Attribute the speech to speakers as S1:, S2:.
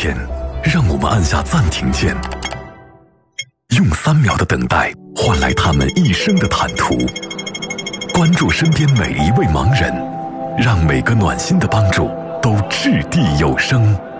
S1: 天，让我们按下暂停键，用3秒的等待换来他们一生的坦途。关注身边每一位盲人，让每个暖心的帮助都掷地有声。